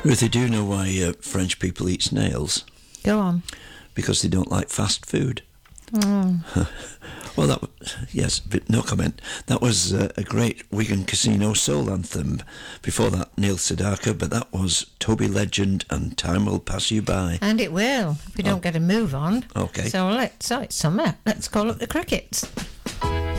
Ruthie, do you know why French people eat snails? Go on. Because they don't like fast food. Well, yes, but no comment. That was a great Wigan Casino soul anthem. Before that, Neil Sedaka, but that was Toby Legend and Time Will Pass You By. And it will, if we don't get a move on. Okay. So it's summer. Let's call up the crickets.